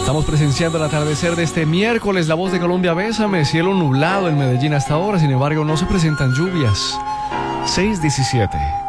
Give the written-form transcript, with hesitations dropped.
Estamos presenciando el atardecer de este miércoles. La Voz de Colombia, bésame. Cielo nublado en Medellín hasta ahora, sin embargo no se presentan lluvias. 6:17.